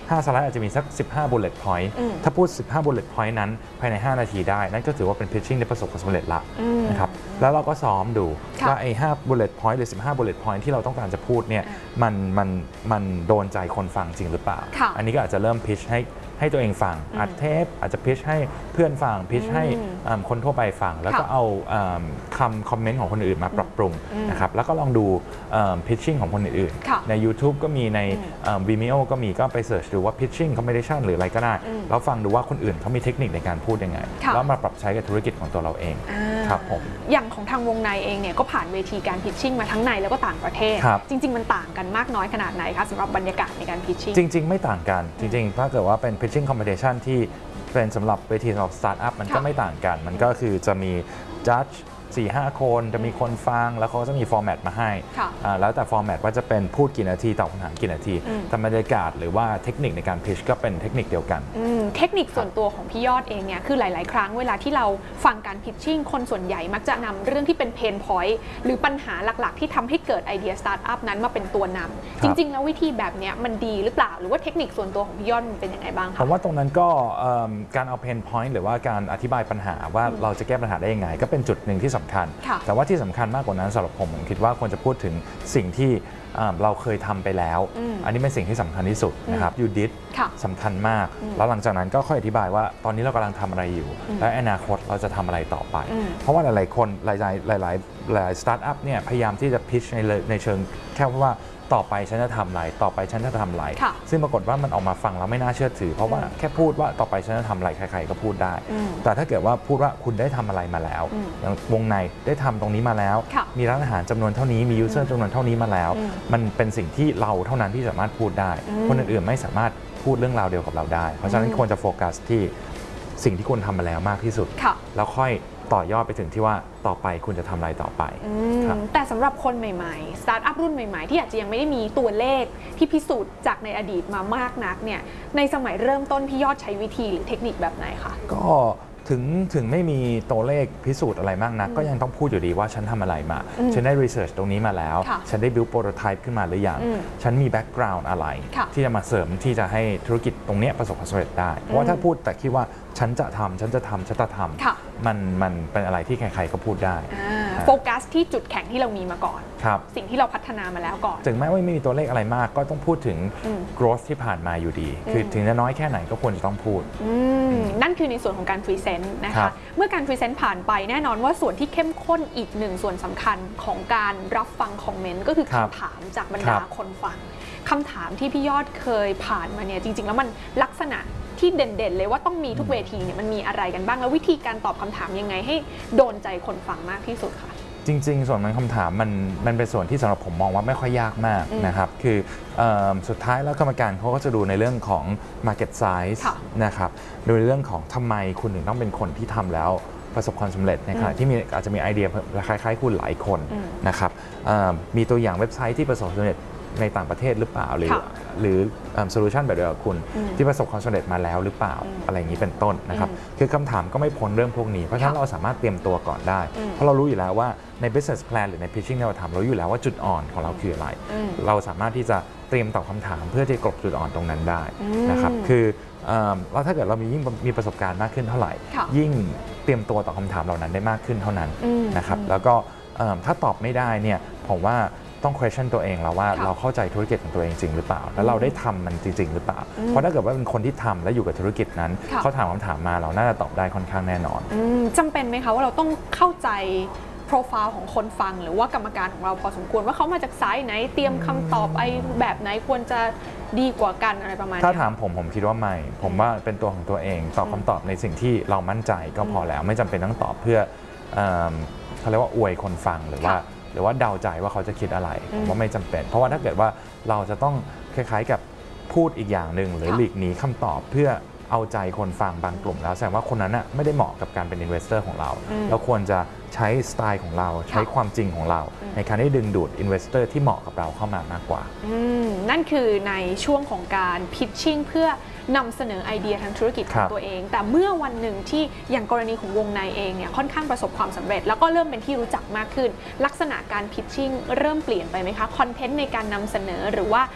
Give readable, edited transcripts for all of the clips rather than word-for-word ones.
5 สไลด์อาจจะมีสัก15 bullet point ถ้าพูด15 bullet point นั้นภายใน5 นาทีได้นั่นก็ถือว่าเป็น pitching ที่ประสบความสำเร็จละนะครับแล้วเราก็ซ้อมดูว่าไอ้5 bullet point หรือ15 bullet point ที่เราต้องการจะพูดเนี่ยมันโดนใจคนฟังจริงหรือเปล่าอันนี้ก็อาจจะเริ่ม pitch ให้ตัวเองฟังอัดเทปอาจจะพิชให้เพื่อนฟังพิชให้คนทั่วไปฟังแล้วก็เอาคอมเมนต์ของคนอื่นมาปรับปรุงนะครับแล้วก็ลองดูพิชชิ่งของคนอื่นใน YouTube ก็มีใน Vimeo ก็มีก็ไปเสิร์ชดูว่า pitching competition หรืออะไรก็ได้แล้วฟังดูว่าคนอื่นเขามีเทคนิคในการพูดยังไงแล้วมาปรับใช้กับธุรกิจของตัวเราเองครับผมอย่างของทางวงในเองเนี่ยก็ผ่านเวทีการ pitching มาทั้งในแล้วก็ต่างประเทศจริงๆมันต่างกันมากน้อยขนาดไหนคะสำหรับบรรยากาศในการ pitching จริงๆไม่ต่างกันจริงๆถ้าเกิดว่าเป็น pitching competition ที่เป็นสำหรับเวทีสำหรับสตาร์ทอัพมันก็ไม่ต่างกันมันก็คือจะมี judge 4-5 คนจะมีคนฟังแล้วเขาจะมีฟอร์แมตมาให้แล้วแต่ฟอร์แมตว่าจะเป็นพูดกี่นาทีตอบคำถามกี่นาทีแต่บรรยากาศหรือว่าเทคนิคในการพิชก็เป็นเทคนิคเดียวกันเทคนิคส่วนตัวของพี่ยอดเองเนี่ยคือหลายๆครั้งเวลาที่เราฟังการพิชชิ่งคนส่วนใหญ่มักจะนำเรื่องที่เป็นเพนพอยต์หรือปัญหาหลักๆที่ทำให้เกิดไอเดียสตาร์ทอัพนั้นมาเป็นตัวนำจริงๆแล้ววิธีแบบนี้มันดีหรือเปล่าหรือว่าเทคนิคส่วนตัวของพี่ยอดมันเป็นยังไงบ้างคะผมว่าตรงนั้นก็การเอาเพนพอยต์หรือว่าการอธิบายปัญหาว่าเราจะแก้ปัญหาได้ยังไงก็เป็นจุดหนึ่งที่สำคัญแต่ว่าที่สำคัญมากกว่านั้นสำหรับผมคิดว่าควรจะพูดถึงสิ่งที่เราเคยทำไปแล้วอันนี้เป็นสิ่งที่สำคัญที่สุดนะครับ you did สำคัญมากแล้วหลังจากนั้นก็ค่อยอธิบายว่าตอนนี้เรากำลังทำอะไรอยู่และอนาคตเราจะทำอะไรต่อไปเพราะว่าหลายๆคนหลายสตาร์ทอัพเนี่ยพยายามที่จะพิชในเชิงแค่ว่าต่อไปฉันจะทำอะไรต่อไปฉันจะทำอะไรซึ่งปรากฏว่ามันออกมาฟังแล้วไม่น่าเชื่อถือเพราะว่าแค่พูดว่าต่อไปฉันจะทำอะไรใครๆก็พูดได้แต่ถ้าเกิดว่าพูดว่าคุณได้ทำอะไรมาแล้วอย่างวงในได้ทำตรงนี้มาแล้วมีร้านอาหารจำนวนเท่านี้มียูเซอร์จำนวนเท่านี้มาแล้วมันเป็นสิ่งที่เราเท่านั้นที่สามารถพูดได้คนอื่นๆไม่สามารถพูดเรื่องราวเดียวกับเราได้เพราะฉะนั้นควรจะโฟกัสที่สิ่งที่คุณทำมาแล้วมากที่สุดแล้วค่อยต่อยอดไปถึงที่ว่าต่อไปคุณจะทำอะไรต่อไปแต่สำหรับคนใหม่ๆสตาร์ทอัพรุ่นใหม่ๆที่อาจจะยังไม่ได้มีตัวเลขที่พิสูจน์จากในอดีตมามากนักเนี่ยในสมัยเริ่มต้นพี่ยอดใช้วิธีหรือเทคนิคแบบไหนคะก็ถึงไม่มีตัวเลขพิสูจน์อะไรมากนักก็ยังต้องพูดอยู่ดีว่าฉันทำอะไรมาฉันได้รีเสิร์ชตรงนี้มาแล้วฉันได้ build prototype ขึ้นมาหรือยังฉันมี background อะไรที่จะมาเสริมที่จะให้ธุรกิจตรงนี้ประสบความสำเร็จได้เพราะว่าถ้าพูดแต่คิดว่าฉันจะทำมันเป็นอะไรที่ใครๆก็พูดได้โฟกัสที่จุดแข็งที่เรามีมาก่อนสิ่งที่เราพัฒนามาแล้วก่อนถึงแม้ว่าไม่มีตัวเลขอะไรมากก็ต้องพูดถึง growth ที่ผ่านมาอยู่ดีคือถึงจะน้อยแค่ไหนก็ควรจะต้องพูดนั่นคือในส่วนของการพรีเซนต์นะคะเมื่อการพรีเซนต์ผ่านไปแน่นอนว่าส่วนที่เข้มข้นอีกหนึ่งส่วนสำคัญของการรับฟังคอมเมนต์ก็คือคำถามจากบรรดาคนฟังคำถามที่พี่ยอดเคยผ่านมาเนี่ยจริงๆแล้วมันลักษณะที่เด่นๆเลยว่าต้องมีทุกเวทีเนี่ยมันมีอะไรกันบ้างแล้ววิธีการตอบคำถามยังไงให้โดนใจคนฟังมากที่สุดค่ะจริงๆส่วนมันคำถามมันเป็นส่วนที่สำหรับผมมองว่าไม่ค่อยยากมากนะครับคือสุดท้ายแล้วกรรมการเขาก็จะดูในเรื่องของ market size นะครับดูในเรื่องของทำไมคุณถึงต้องเป็นคนที่ทำแล้วประสบความสำเร็จนะครับที่อาจจะมีไอเดียคล้ายๆคุณหลายคนนะครับมีตัวอย่างเว็บไซต์ที่ประสบความสำเร็จในต่างประเทศหรือเปล่าหรือโซลูชันแบบเดียวกับคุณที่ประสบความสำเร็จมาแล้วหรือเปล่าอะไรอย่างนี้เป็นต้นนะครับคือคำถามก็ไม่พ้นเรื่องพวกนี้เพราะฉะนั้นเราสามารถเตรียมตัวก่อนได้เพราะเรารู้อยู่แล้วว่าใน business plan หรือใน pitching ที่เราทำเราอยู่แล้วว่าจุดอ่อนของเราคืออะไรเราสามารถที่จะเตรียมตอบคำถามเพื่อที่จะกลบจุดอ่อนตรงนั้นได้นะครับคือแล้วถ้าเกิดเรายิ่งมีประสบการณ์มากขึ้นเท่าไหร่ยิ่งเตรียมตัวตอบคำถามเหล่านั้นได้มากขึ้นเท่านั้นนะครับแล้วก็ถ้าตอบไม่ได้เนี่ยผมว่าต้อง question ตัวเองแล้วว่าเราเข้าใจธุรกิจของตัวเองจริงหรือเปล่าแล้วเราได้ทำมันจริงๆหรือเปล่าเพราะถ้าเกิดว่าเป็นคนที่ทำและอยู่กับธุรกิจนั้นเขาถามคำถามมาเราน่าจะตอบได้ค่อนข้างแน่นอนจำเป็นไหมคะว่าเราต้องเข้าใจโปรไฟล์ของคนฟังหรือว่ากรรมการของเราพอสมควรว่าเขามาจากสายไหนเตรียมคำตอบไอ้แบบไหนควรจะดีกว่ากันอะไรประมาณนี้ถ้าถามผมคิดว่าไม่ผมว่าเป็นตัวของตัวเองตอบคำตอบในสิ่งที่เรามั่นใจก็พอแล้วไม่จำเป็นต้องตอบเพื่อเขาเรียกว่าอวยคนฟังหรือว่าเดาใจว่าเขาจะคิดอะไรผมว่าไม่จำเป็นเพราะว่าถ้าเกิดว่าเราจะต้องคล้ายๆกับพูดอีกอย่างหนึ่งหรือหลีกหนีคำตอบเพื่อเอาใจคนฟังบางกลุ่มแล้วแสดงว่าคนนั้นน่ะไม่ได้เหมาะกับการเป็นอินเวสเตอร์ของเราเราควรจะใช้สไตล์ของเราใช้ความจริงของเราในการที่ดึงดูดอินเวสเตอร์ที่เหมาะกับเราเข้ามามากกว่านั่นคือในช่วงของการพิชชิ่งเพื่อนำเสนอไอเดียทางธุรกิจของตัวเองแต่เมื่อวันหนึ่งที่อย่างกรณีของวงในเองเนี่ยค่อนข้างประสบความสำเร็จแล้วก็เริ่มเป็นที่รู้จักมากขึ้นลักษณะการพิชชิ่งเริ่มเปลี่ยนไปไหมคะคอนเทนต์ในการนำเสนอหรือว่า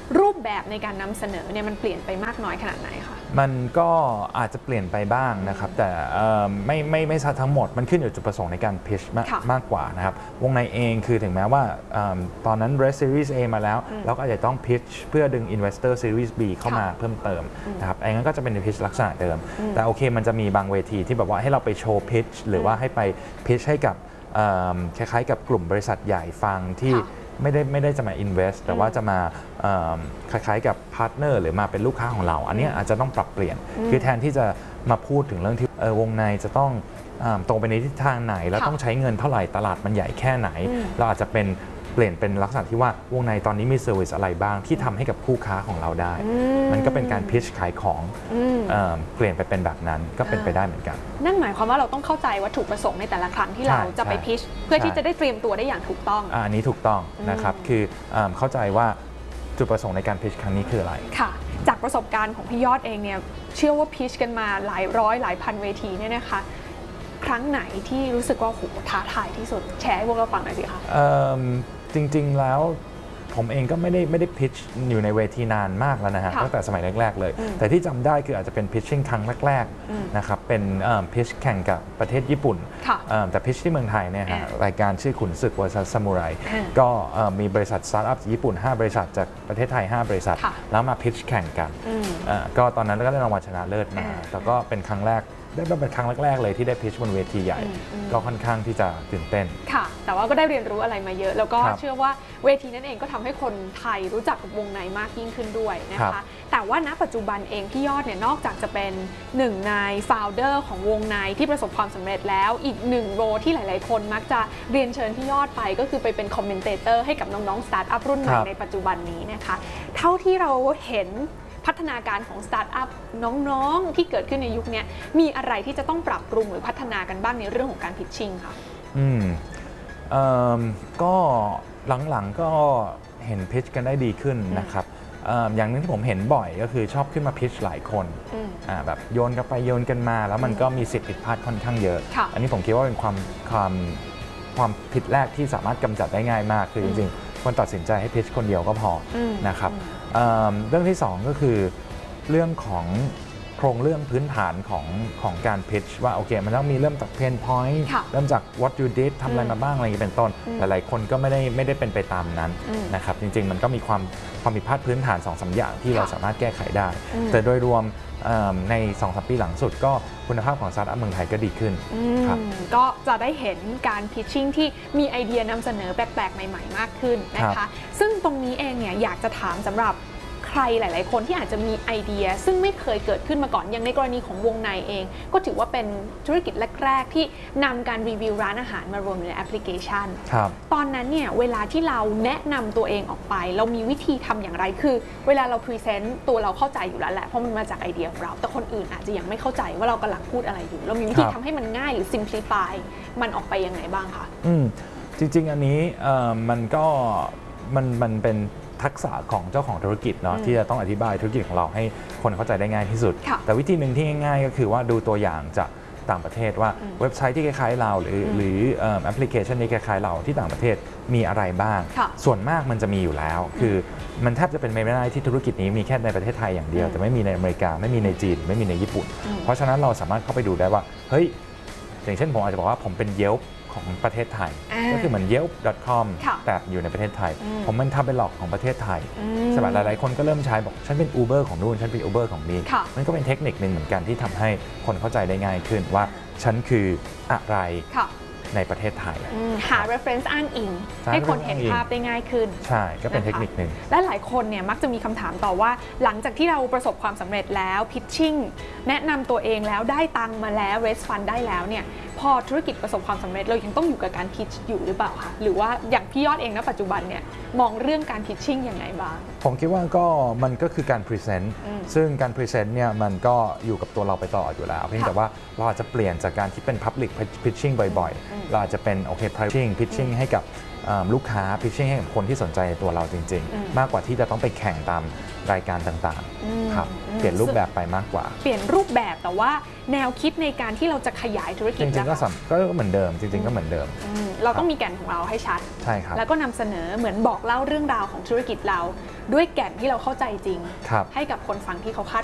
รูปแบบในการนำเสนอเนี่ยมันเปลี่ยนไปมากน้อยขนาดไหนคะมันก็อาจจะเปลี่ยนไปบ้างนะครับแต่ไม่ชัดทั้งหมดมันขึ้นอยู่จุดประสงค์ในการ pitch มากกว่านะครับวงในเองคือถึงแม้ว่าตอนนั้น Race Series A มาแล้วเราก็อาจจะต้อง pitch เพื่อดึง Investor Series B เข้ามาเพิ่มเติมนะครับไอ้งั้นก็จะเป็น pitch ลักษณะเดิมแต่โอเคมันจะมีบางเวทีที่แบบว่าให้เราไปโชว์ pitch หรือว่าให้ไป pitch ให้กับคล้ายๆกับกลุ่มบริษัทใหญ่ฟังที่ไม่ได้จะมา invest แต่ว่าจะมาคล้ายๆกับพาร์ทเนอร์หรือมาเป็นลูกค้าของเราอันนี้อาจจะต้องปรับเปลี่ยนคือแทนที่จะมาพูดถึงเรื่องที่วงในจะต้องตรงไปในทิศทางไหนแล้วต้องใช้เงินเท่าไหร่ตลาดมันใหญ่แค่ไหนเราอาจจะเปลี่ยนเป็นลักษณะที่ว่าวงในตอนนี้มีเซอร์วิสอะไรบ้างที่ทำให้กับคู่ค้าของเราได้มันก็เป็นการพิชขายของเปลี่ยนไปเป็นแบบนั้นก็เป็นไปได้เหมือนกันนั่นหมายความว่าเราต้องเข้าใจวัตถุประสงค์ในแต่ละครั้งที่เราจะไปพิชเพื่อที่จะได้เตรียมตัวได้อย่างถูกต้องอันนี้ถูกต้องนะครับคือเข้าใจว่าจุดประสงค์ในการพิชครั้งนี้คืออะไรค่ะจากประสบการณ์ของพี่ยอดเองเนี่ยเชื่อว่าพิชกันมาหลายร้อยหลายพันเวทีเนี่ยนะคะครั้งไหนที่รู้สึกว่าโหท้าทายที่สุดแชร์ให้พวกเราฟังหน่อยสิคะจริงๆแล้วผมเองก็ไม่ได้พิชอยู่ในเวทีนานมากแล้วนะฮะตั้งแต่สมัยแรกๆเลยแต่ที่จำได้คืออาจจะเป็นพิชชิ่งครั้งแรกๆนะครับเป็นพิชแข่งกับประเทศญี่ปุ่นแต่พิชที่เมืองไทยเนี่ยฮะรายการชื่อขุนศึกวอร์ซัสซามูไรก็มีบริษัทสตาร์ทอัพญี่ปุ่น5บริษัทจากประเทศไทย5บริษัทแล้วมาพิชแข่งกันก็ตอนนั้นก็ได้รางวัลชนะเลิศมาแต่ก็เป็นครั้งแรกได้เป็นครั้งแรกๆเลยที่ได้พิชบนเวทีใหญ่ก็ค่อนข้างที่จะตื่นเต้นค่ะแต่ว่าก็ได้เรียนรู้อะไรมาเยอะแล้วก็เชื่อว่าเวทีนั้นเองก็ทำให้คนไทยรู้จักกับวงในมากยิ่งขึ้นด้วยนะคะแต่ว่าณปัจจุบันเองพี่ยอดเนี่ยนอกจากจะเป็นหนึ่งในฟาวเดอร์ของวงในที่ประสบความสำเร็จแล้วอีกหนึ่งโรที่หลายๆคนมักจะเรียนเชิญพี่ยอดไปก็คือไปเป็นคอมเมนเตเตอร์ให้กับน้องๆสตาร์ทอัพรุ่นใหม่ในปัจจุบันนี้นะคะเท่าที่เราเห็นพัฒนาการของสตาร์ทอัพน้องๆที่เกิดขึ้นในยุคนี้มีอะไรที่จะต้องปรับปรุงหรือพัฒนากันบ้างในเรื่องของการพิชชิ่งค่ะก็หลังๆก็เห็นพิชกันได้ดีขึ้นนะครับอย่างนึงที่ผมเห็นบ่อยก็คือชอบขึ้นมาพิชหลายคนแบบโยนกันไปโยนกันมาแล้วมันก็มีสิทธิ์ผิดพลาดค่อนข้างเยอะอันนี้ผมคิดว่าเป็นความผิดแรกที่สามารถกำจัดได้ง่ายมากคือจริงๆคนตัดสินใจให้พิชคนเดียวก็พอนะครับเรื่องที่2ก็คือเรื่องของโครงเรื่องพื้นฐานของการพิชว่าโอเคมันต้องมีเริ่มจากเพนพอยต์เริ่มจาก what you did ทำอะไรมาบ้างอะไรอย่างนี้เป็นต้นหลายๆคนก็ไม่ได้เป็นไปตามนั้นนะครับจริงๆมันก็มีความผิดพลาดพื้นฐาน 2-3 อย่างที่เราสามารถแก้ไขได้แต่โดยรวมใน 2-3 ปีหลังสุดก็คุณภาพของสตาร์ทอัพเมืองไทยก็ดีขึ้นก็จะได้เห็นการพิชชิ่งที่มีไอเดียนำเสนอแปลกๆใหม่ๆมากขึ้นนะคะซึ่งตรงนี้เองเนี่ยอยากจะถามสำหรับใครหลายๆคนที่อาจจะมีไอเดียซึ่งไม่เคยเกิดขึ้นมาก่อนอย่างในกรณีของวงในเองก็ถือว่าเป็นธุรกิจแรกๆที่นำการรีวิวร้านอาหารมารวมในแอปพลิเคชันตอนนั้นเนี่ยเวลาที่เราแนะนำตัวเองออกไปเรามีวิธีทำอย่างไรคือเวลาเราพรีเซนต์ตัวเราเข้าใจอยู่แล้วแหละเพราะมันมาจากไอเดียของเราแต่คนอื่นอาจจะยังไม่เข้าใจว่าเรากำลังพูดอะไรอยู่เรามีวิธีทำให้มันง่ายหรือ simplify มันออกไปยังไงบ้างคะจริงๆอันนี้มันเป็นทักษะของเจ้าของธุรกิจเนาะที่จะต้องอธิบายธุรกิจของเราให้คนเข้าใจได้ง่ายที่สุดแต่วิธีหนึ่งที่ง่ายๆก็คือว่าดูตัวอย่างจากต่างประเทศว่าเว็บไซต์ที่คล้ายๆเราหรือแอปพลิเคชันที่คล้ายๆเราที่ต่างประเทศมีอะไรบ้างส่วนมากมันจะมีอยู่แล้วคือมันแทบจะเป็นไปไม่ได้ที่ธุรกิจนี้มีแค่ในประเทศไทยอย่างเดียวแต่ไม่มีในอเมริกาไม่มีในจีนไม่มีในญี่ปุ่นเพราะฉะนั้นเราสามารถเข้าไปดูได้ว่าเฮ้ยอย่างเช่นผมอาจจะบอกว่าผมเป็นYelpของประเทศไทยก็คือเหมือน Yelp.com แต่อยู่ในประเทศไทยผมมันทำเป็นหลอกของประเทศไทยสำหรับหลายๆคนก็เริ่มใช้บอกฉันเป็น Uber ของนู่นฉันเป็น Uber ของนี้มันก็เป็นเทคนิคหนึ่งเหมือนกันที่ทำให้คนเข้าใจได้ง่ายขึ้นว่าฉันคืออะไรในประเทศไทยหา reference อ้างอิงให้คนเห็นภาพได้ง่ายขึ้นใช่ก็เป็นเทคนิคหนึ่งและหลายคนเนี่ยมักจะมีคำถามต่อว่าหลังจากที่เราประสบความสำเร็จแล้ว pitching แนะนำตัวเองแล้วได้ตังค์มาแล้ว raise fund ได้แล้วเนี่ยพอธุรกิจประสบความสำเร็จเรายังต้องอยู่กับการ pitch อยู่หรือเปล่าคะหรือว่าอย่างพี่ยอดเองณปัจจุบันเนี่ยมองเรื่องการ pitching ยังไงบ้างผมคิดว่ามันก็คือการ present ซึ่งการ present เนี่ยมันก็อยู่กับตัวเราไปตลอดอยู่แล้วเพียงแต่ว่าเราอาจจะเปลี่ยนจากการที่เป็น public pitching บ่อยๆเราอาจจะเป็นโอเค private pitching ให้กับลูกค้า pitching ให้กับคนที่สนใจในตัวเราจริงๆมากกว่าที่จะต้องไปแข่งตามรายการต่างๆครับเปลี่ยนรูปแบบไปมากกว่าเปลี่ยนรูปแบบแต่ว่าแนวคิดในการที่เราจะขยายธุรกิจจริงๆก็เหมือนเดิมจริงๆก็เหมือนเดิมเราต้องมีแก่นของเราให้ชัดใช่ครับแล้วก็นำเสนอเหมือนบอกเล่าเรื่องราวของธุรกิจเราด้วยแก่นที่เราเข้าใจจริงให้กับคนฟังที่เขาคาด